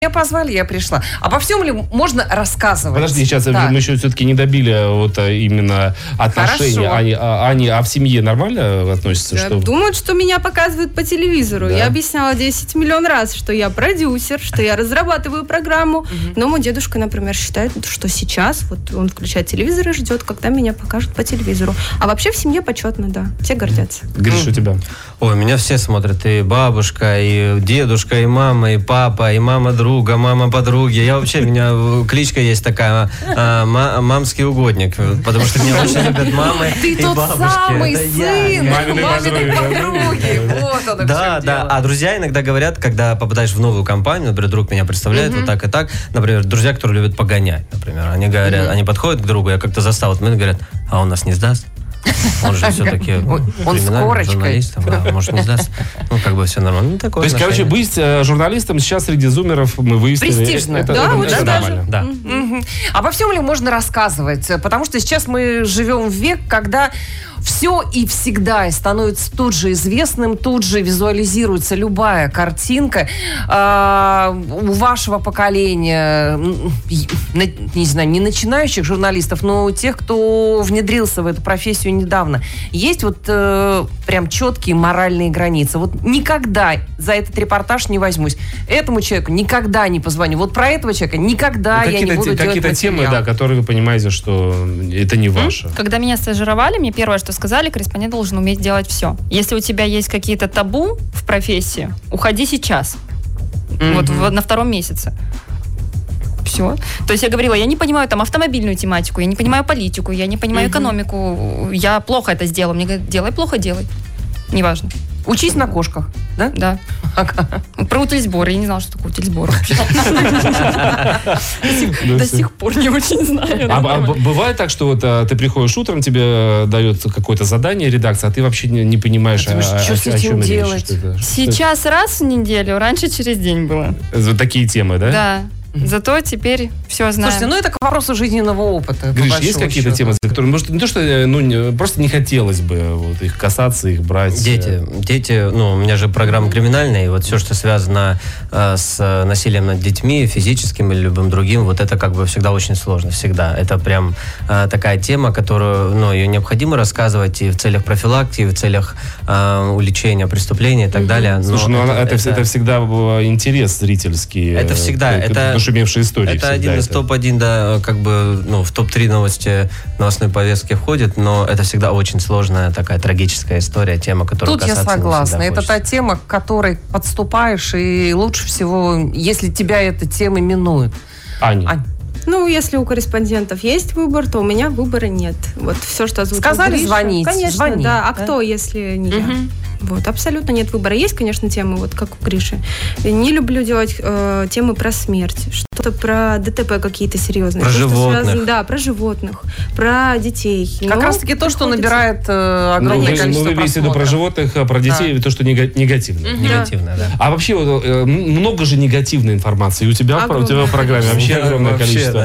Меня позвали, я пришла. Обо всем ли можно рассказывать? Подожди, сейчас мы еще все-таки не добили вот именно отношения. А в семье нормально относятся? Да, думают, что меня показывают по телевизору. Да. Я объясняла 10 миллион раз, что я продюсер, что я разрабатываю программу. Но мой дедушка, например, считает, что сейчас вот он включает телевизор и ждет, когда меня покажут по телевизору. А вообще в семье почетно, да. Все гордятся. Гриш, у тебя? Ой, меня все смотрят. И бабушка, и дедушка, и мама, и папа, и мама друга, мама подруги. Я вообще, у меня кличка есть такая, мамский угодник, потому что меня очень любят мамы и бабушки. Ты тот самый сын маминой подруги. Вот он, да. А друзья иногда говорят, когда попадаешь в новую компанию, например, друг меня представляет вот так и так, например, друзья, которые любят погонять, например, они говорят, они подходят к другу, я как-то застал, вот мне говорят, а он нас не сдаст? Он же все-таки он с корочкой. Да, может, не сдаст. Ну, как бы все нормально. То есть, короче, быть журналистом сейчас среди зумеров мы выяснили. Престижно. Это нормально. Да. Обо всем ли можно рассказывать? Потому что сейчас мы живем в век, когда все и всегда становится тут же известным, тут же визуализируется любая картинка. У вашего поколения, не знаю, не начинающих журналистов, но у тех, кто внедрился в эту профессию недавно, есть вот прям четкие моральные границы. Вот никогда за этот репортаж не возьмусь. Этому человеку никогда не позвоню. Вот про этого человека никогда я не буду делать какие-то материал. темы, да, которые вы понимаете, что это не ваше. Когда меня стажировали, мне первое, что сказали, корреспондент должен уметь делать все. Если у тебя есть какие-то табу в профессии, уходи сейчас. Вот на втором месяце. Все. То есть я говорила, я не понимаю там автомобильную тематику, я не понимаю политику, я не понимаю экономику, я плохо это сделала. Мне говорят, делай плохо, делай. Неважно. Учись на кошках, да? Да. Про утильсборы. Я не знала, что такое утильсбор. До сих пор не очень знаю. А бывает так, что вот ты приходишь утром, тебе дается какое-то задание редакция, а ты вообще не понимаешь, что с этим делать? Сейчас раз в неделю, раньше через день было. Вот такие темы, да? Да. Зато теперь все знаем. Слушайте, это к вопросу жизненного опыта. Гриш, есть какие-то темы, за которые, может, не то, что просто не хотелось бы вот, их касаться, их брать? Дети, у меня же программа криминальная, и вот все, что связано с насилием над детьми, физическим или любым другим, вот это как бы всегда очень сложно, всегда. Это прям такая тема, которую, ее необходимо рассказывать и в целях профилактики, и в целях уличения преступления и так далее. Слушай, это всегда интерес зрительский. Это всегда, нашумевшие истории. Это один из топ-1, да, как бы, в топ-3 новости новостной повестки входит, но это всегда очень сложная такая трагическая история, тема, которую тут я согласна. Это та тема, к которой подступаешь, и лучше всего, если тебя эта тема минует. Аня. Если у корреспондентов есть выбор, то у меня выбора нет. Вот все, что озвучил Сказали Гриша, звонить. Конечно, звони, да. А кто, если не я? Вот, абсолютно нет выбора. Есть, конечно, темы, вот как у Гриши. Я не люблю делать темы про смерть, что-то про ДТП какие-то серьезные. Про животных. Да, про животных, про детей. Как раз-таки то, что набирает огромное количество вы имеете в виду про животных, про детей, то, что негативно. Негативно, да. А вообще, много же негативной информации. У тебя в программе вообще огромное количество.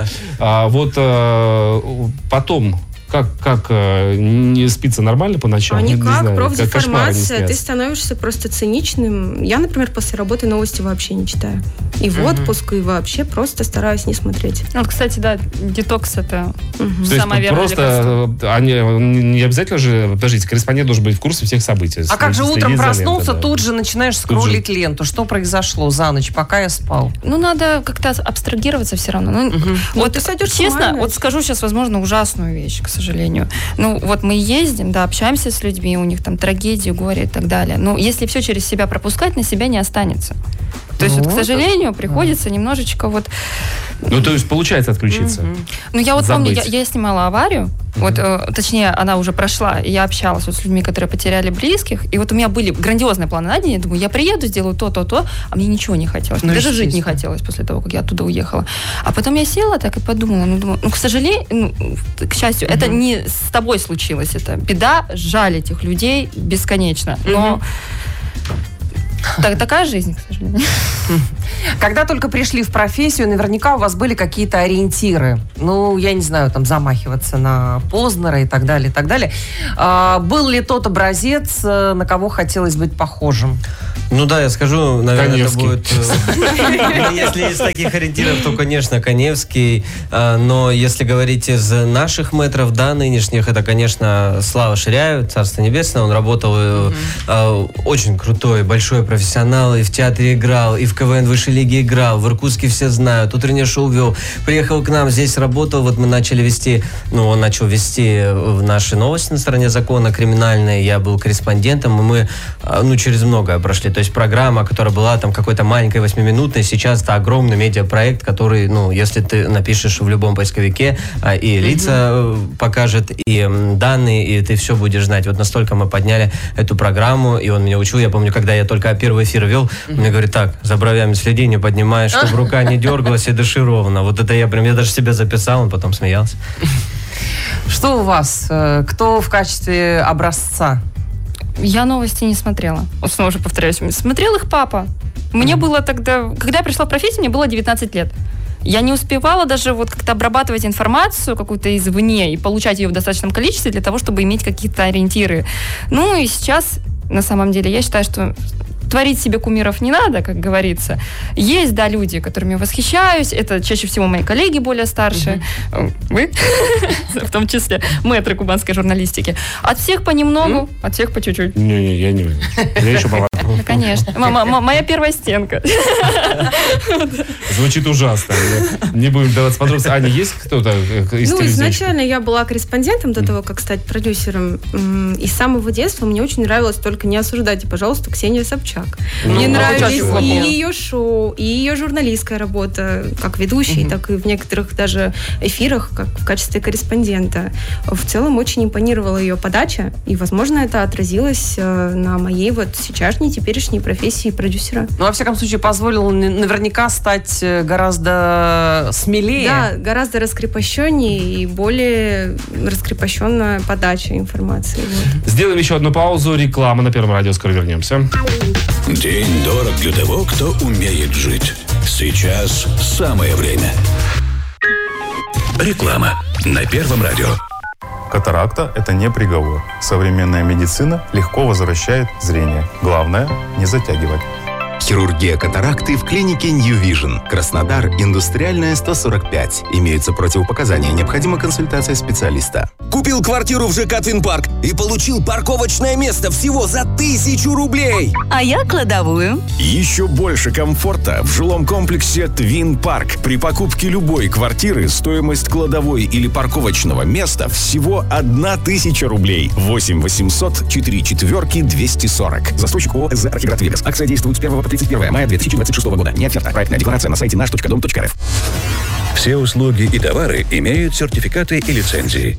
Потом... Как не спится нормально по ночам? Никак, профдеформация, ты становишься просто циничным. Я, например, после работы новости вообще не читаю. И в отпуск, и вообще просто стараюсь не смотреть. Вот, кстати, да, детокс это самое верное лекарство. Не обязательно же, подождите, корреспондент должен быть в курсе всех событий. А как же утром проснулся, тут же начинаешь скроллить ленту. Что произошло за ночь, пока я спал? Надо как-то абстрагироваться все равно. Вот честно, вот скажу сейчас, возможно, ужасную вещь, к сожалению. Мы ездим, да, общаемся с людьми, у них там трагедии, горе и так далее. Но если все через себя пропускать, на себя не останется. То есть, к сожалению, приходится немножечко то есть, получается отключиться. Я помню, я снимала аварию, точнее, она уже прошла, и я общалась с людьми, которые потеряли близких, и у меня были грандиозные планы на день, я думаю, я приеду, сделаю то, а мне ничего не хотелось. Даже жить не хотелось после того, как я оттуда уехала. А потом я села так и подумала, к сожалению, к счастью, это не с тобой случилось, это беда, жаль этих людей бесконечно, но... Такая жизнь, к сожалению. Когда только пришли в профессию, наверняка у вас были какие-то ориентиры. Ну, я не знаю, там, замахиваться на Познера и так далее, и так далее. Был ли тот образец, на кого хотелось быть похожим? Ну да, я скажу, наверное, Каневский. это будет... Если из таких ориентиров, то, конечно, Каневский. Но если говорить из наших мэтров, да, нынешних, это, конечно, Слава Ширяев, Царство Небесное. Он работал очень крутой, большой профессионал. И в театре играл, и в КВН высшей лиги играл. В Иркутске все знают. Утреннее шоу вел. Приехал к нам, здесь работал. Вот мы начали вести... Ну, он начал вести наши новости на стороне закона, криминальные. Я был корреспондентом, и мы, через многое прошли. То есть программа, которая была там какой-то маленькой 8-минутной, сейчас это огромный медиапроект, который, если ты напишешь в любом поисковике, и лица покажет, и данные, и ты все будешь знать. Вот настолько мы подняли эту программу, и он меня учил. Я помню, когда я только первый эфир вел, он мне говорит: так, за бровями следи, не поднимай, чтобы рука не дергалась и дыши ровно. Вот это я даже себе записал, он потом смеялся. Что у вас? Кто в качестве образца? Я новости не смотрела. Вот снова же повторяюсь. Смотрел их папа. Мне было тогда... Когда я пришла в профессию, мне было 19 лет. Я не успевала даже вот как-то обрабатывать информацию какую-то извне и получать ее в достаточном количестве для того, чтобы иметь какие-то ориентиры. Ну и сейчас, на самом деле, я считаю, что творить себе кумиров не надо, как говорится. Есть, да, люди, которыми я восхищаюсь. Это чаще всего мои коллеги более старшие. Вы, в том числе, мэтры кубанской журналистики. От всех понемногу, от всех по чуть-чуть. Не, я не. Я еще помогу. Конечно. Моя первая стенка. Звучит ужасно. Не будем даваться подробности. Аня, есть кто-то из телевизионщиков? Изначально я была корреспондентом до того, как стать продюсером. И с самого детства мне очень нравилось только не осуждайте, пожалуйста, Ксения Собчак. Мне нравились и ее шоу, и ее журналистская работа, как ведущей, так и в некоторых даже эфирах, как в качестве корреспондента. В целом очень импонировала ее подача, и, возможно, это отразилось на моей вот сейчасшней, теперешней профессии продюсера. Ну, во всяком случае, позволило наверняка стать гораздо смелее. Да, гораздо раскрепощеннее и более раскрепощенная подача информации. Вот. Сделаем еще одну паузу. Реклама на Первом радио. Скоро вернемся. День дорог для того, кто умеет жить. Сейчас самое время. Реклама на Первом радио. Катаракта – это не приговор. Современная медицина легко возвращает зрение. Главное – не затягивать. Хирургия катаракты в клинике New Vision. Краснодар, Индустриальная, 145. Имеются противопоказания. Необходима консультация специалиста. Купил квартиру в ЖК Твинпарк и получил парковочное место всего за 1000 рублей. А я кладовую. Еще больше комфорта в жилом комплексе Твинпарк. При покупке любой квартиры стоимость кладовой или парковочного места всего 1000 рублей. 8 800 44 240. Застройщик ООО «СЗ Архиград Вегас». Акция действует с 1 по 31 мая 2026 года. Не оферта. Проектная декларация на сайте наш.дом.рф. Все услуги и товары имеют сертификаты и лицензии.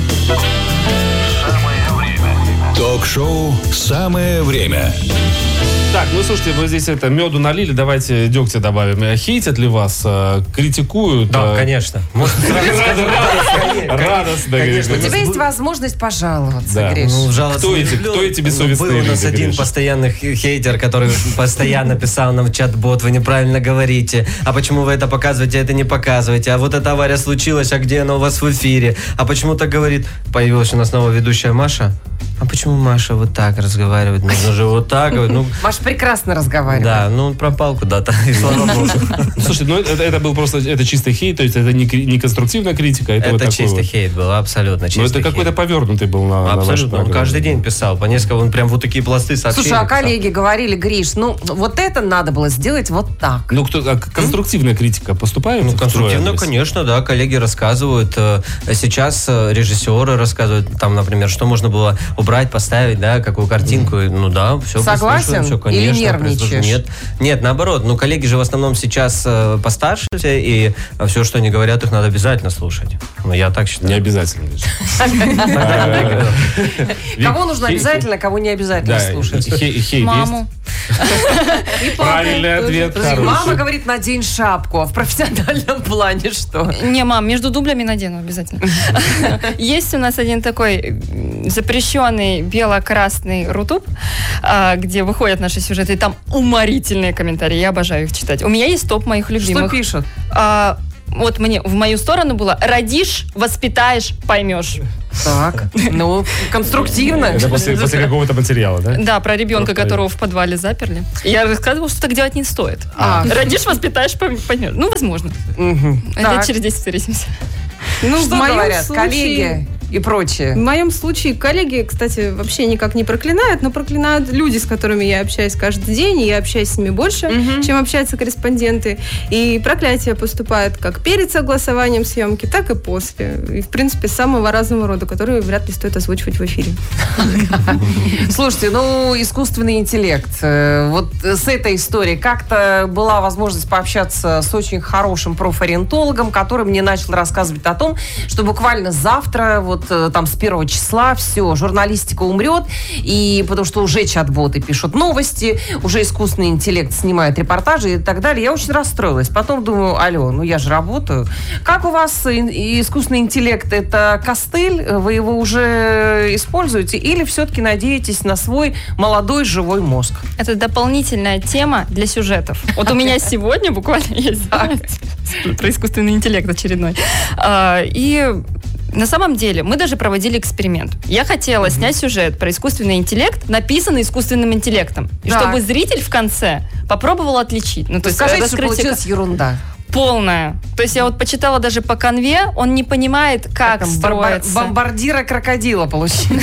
Ток-шоу «Самое время». Так, слушайте, вы здесь меду налили, давайте дегтя добавим. Хейтят ли вас, критикуют? Да, конечно. Радостно. У тебя есть возможность пожаловаться, Гриш. Кто эти бессовестные люди? Был у нас один постоянный хейтер, который постоянно писал нам в чат-бот: вы неправильно говорите, а почему вы это показываете, а это не показываете, а вот эта авария случилась, а где она у вас в эфире, а почему так говорит? Появилась у нас новая ведущая Маша. А почему Маша вот так разговаривает? Нужно же вот так. Маша прекрасно разговаривает. Да, он пропал куда-то, и слава богу. Слушайте, это был просто, это чистый хейт, то есть это не конструктивная критика. Это чистый хейт был, абсолютно чистый хейт. Но это какой-то повернутый был на абсолютно, он каждый день писал, по несколько, он прям вот такие пласты сообщений. Слушай, а коллеги говорили: Гриш, вот это надо было сделать вот так. Конструктивная критика поступает? Конструктивно, конечно, да, коллеги рассказывают. Сейчас режиссеры рассказывают, там, например, что можно было убрать, поставить, да, какую картинку. Ну да, все. Согласен? Все, конечно, или нервничаешь? Нет, наоборот. Коллеги же в основном сейчас постарше все, и все, что они говорят, их надо обязательно слушать. Я так считаю. Не обязательно. Кого нужно обязательно, кого не обязательно слушать? Маму. Правильный ответ. Мама говорит, надень шапку, а в профессиональном плане что? Не, мам, между дублями надену обязательно. Есть у нас один такой запрещенный бело-красный рутуб, где выходят наши сюжеты, и там уморительные комментарии. Я обожаю их читать. У меня есть топ моих любимых. Что пишут? Вот мне в мою сторону было: родишь, воспитаешь, поймешь. Так, ну, конструктивно. Это после какого-то материала, да? Да, про ребенка, которого в подвале заперли. Я рассказывала, что так делать не стоит. Родишь, воспитаешь, поймешь. Ну, возможно. Это через 10 встретимся. Ну, что говорят коллеги и прочее? В моем случае коллеги, кстати, вообще никак не проклинают, но проклинают люди, с которыми я общаюсь каждый день, и я общаюсь с ними больше, чем общаются корреспонденты. И проклятие поступает как перед согласованием съемки, так и после. И, в принципе, самого разного рода, которые вряд ли стоит озвучивать в эфире. Слушайте, ну, искусственный интеллект. Вот с этой историей как-то была возможность пообщаться с очень хорошим профориентологом, который мне начал рассказывать о том, что буквально завтра, вот там с 1 числа, все, журналистика умрет, и потому что уже чат-боты пишут новости, уже искусственный интеллект снимает репортажи и так далее. Я очень расстроилась. Потом думаю, алло, ну я же работаю. Как у вас искусственный интеллект? Это костыль? Вы его уже используете? Или все-таки надеетесь на свой молодой живой мозг? Это дополнительная тема для сюжетов. Вот у меня сегодня буквально есть про искусственный интеллект очередной. И на самом деле мы даже проводили эксперимент. Я хотела снять сюжет про искусственный интеллект, написанный искусственным интеллектом. И чтобы зритель в конце попробовал отличить. Ну, то есть скажите, что получилась ерунда. Полная. То есть я вот почитала даже по канве, он не понимает, как строится. Бомбардира крокодила получилось.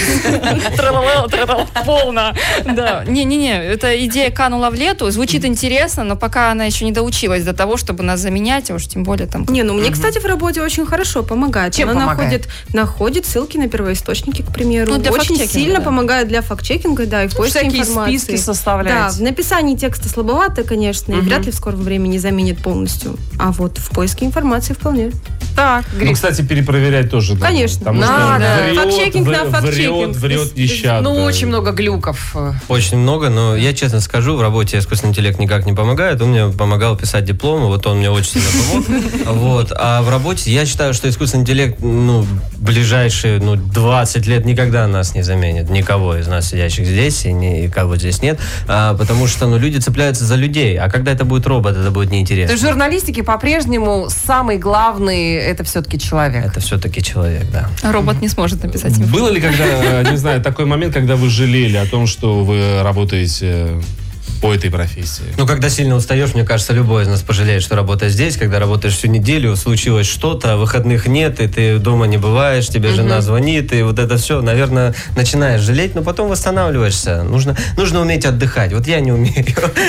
Полно. Да. Не-не-не, эта идея канула в лету, звучит интересно, но пока она еще не доучилась до того, чтобы нас заменять, а уж тем более там... Не, ну мне, кстати, в работе очень хорошо помогает. Чем она помогает? находит ссылки на первоисточники, к примеру. Ну, для очень факт-чекинга, сильно да. помогает для факт-чекинга, да, и в поиске информации. Списки составляете. Да, в написании текста слабовато, конечно, и вряд ли в скором времени заменит полностью. А вот в поиске информации вполне. Так, ну, кстати, перепроверять тоже надо. Конечно. Надо. Факт-чекинг на факт-чекинг. Врет нещадно. Ну, очень много глюков. Очень много, но я честно скажу, в работе искусственный интеллект никак не помогает. Он мне помогал писать дипломы, вот он мне очень сильно помог. Вот. А в работе я считаю, что искусственный интеллект, ну, ближайшие 20 лет никогда нас не заменит. Никого из нас, сидящих здесь, и никого здесь нет. Потому что, люди цепляются за людей. А когда это будет робот, это будет неинтересно. То есть в журналистике по-прежнему самый главный это все-таки человек. Это все-таки человек, да. Робот не сможет написать. Было ли когда, не знаю, такой момент, когда вы жалели о том, что вы работаете по этой профессии? Ну, когда сильно устаешь, мне кажется, любой из нас пожалеет, что работаешь здесь, когда работаешь всю неделю, случилось что-то, выходных нет, и ты дома не бываешь, тебе жена звонит, и вот это все, наверное, начинаешь жалеть, но потом восстанавливаешься. Нужно уметь отдыхать. Вот я не умею.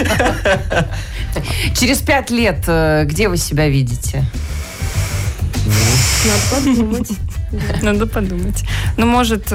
Через 5 лет где вы себя видите? Надо подумать. Надо подумать. Ну, может,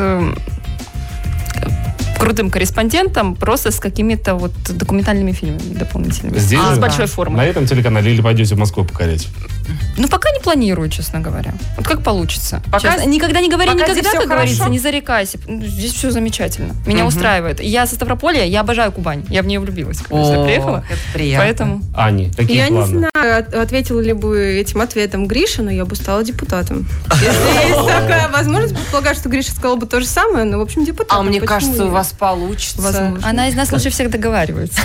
крутым корреспондентом, просто с какими-то вот документальными фильмами дополнительными. Здесь с большой формой. На этом телеканале или пойдете в Москву покорять? Ну, пока не планирую, честно говоря. Вот как получится. Пока, никогда не говори пока никогда, как хорошо. говорится, не зарекайся. Здесь все замечательно. Меня устраивает. Я со Ставрополья, я обожаю Кубань. Я в нее влюбилась, когда сюда приехала. Это приятно. Поэтому... Ани, какие Я планы? не знаю, ответила ли бы этим ответом Гриша, но я бы стала депутатом. Если есть такая возможность, предполагаю, что Гриша сказал бы то же самое, но, в общем, депутатом. А мне Почему кажется, у нет? вас получится. Возможно. Она из нас лучше всех договаривается.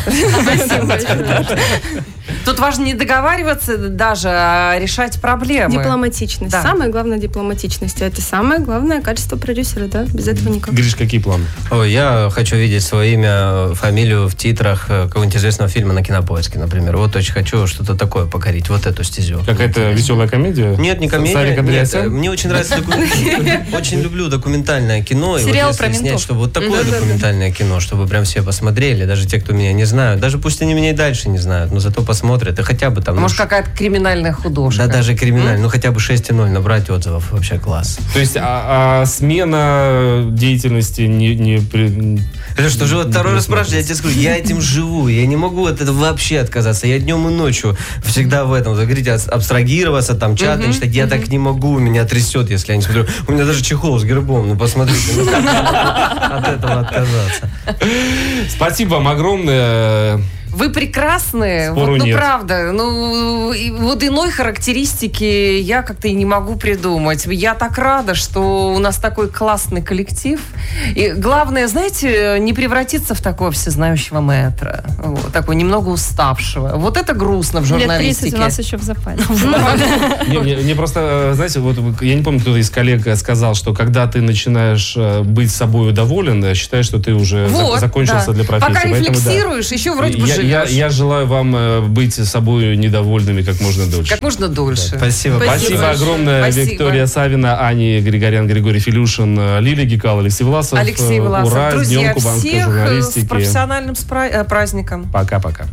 Тут важно не договариваться даже, а решать проблемы. Дипломатичность. Да. Самое главное дипломатичность. Это самое главное качество продюсера, да? Без этого никак. Гриш, какие планы? Ой, я хочу видеть свое имя, фамилию в титрах какого-нибудь известного фильма на Кинопоиске, например. Вот очень хочу что-то такое покорить, вот эту стезю. Какая-то веселая комедия? Нет, не комедия. Сарик Андреасян? Нет, мне очень нравится очень люблю документальное кино. Сериал и вот про если снять, ментов. чтобы вот такое документальное кино, чтобы прям все посмотрели, даже те, кто меня не знают, даже пусть они меня и дальше не знают, но зато посмотрят, и хотя бы там... Может, какая-то криминальная художка. гнедошка. Да, даже криминальный. Ну, хотя бы 6,0 набрать отзывов. Вообще класс. То есть, смена деятельности Леш, ты уже вот второй раз спрашиваешь, я тебе скажу, я этим живу, я не могу от этого вообще отказаться. Я днем и ночью всегда в этом. Вы говорите, абстрагироваться, там, чаты читать. Я так не могу, меня трясет, если я не смотрю. У меня даже чехол с гербом, ну, посмотрите. Ну, как от этого отказаться? Спасибо вам огромное. Вы прекрасны, Спору нет. Правда. Вот иной характеристики я как-то и не могу придумать. Я так рада, что у нас такой классный коллектив. И главное, знаете, не превратиться в такого всезнающего мэтра. Вот, такого немного уставшего. Вот это грустно в журналистике. Лет 30 у нас еще в запасе. Мне просто, знаете, вот я не помню, кто-то из коллег сказал, что когда ты начинаешь быть собой доволен, считаешь, что ты уже закончился для профессии. Пока рефлексируешь, еще вроде бы живешь. Я желаю вам быть собой недовольными как можно дольше. Как можно дольше. Да, спасибо. Спасибо огромное. Виктория Савина, Ани Григорян, Григорий Филюшин, Лилия Гекал, Алексей Власов. Ура, друзья, с Днем кубанской всех журналистики. с профессиональным праздником. Пока-пока.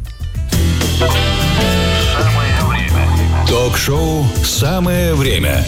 Ток-шоу «Самое время».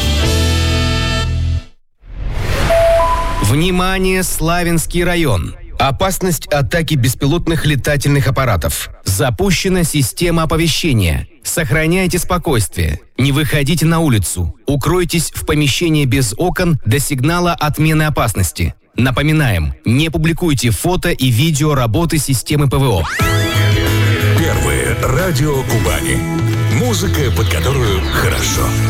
Внимание, Славянский район. Опасность атаки беспилотных летательных аппаратов. Запущена система оповещения. Сохраняйте спокойствие. Не выходите на улицу. Укройтесь в помещении без окон до сигнала отмены опасности. Напоминаем, не публикуйте фото и видео работы системы ПВО. Первые радио Кубани. Музыка, под которую хорошо.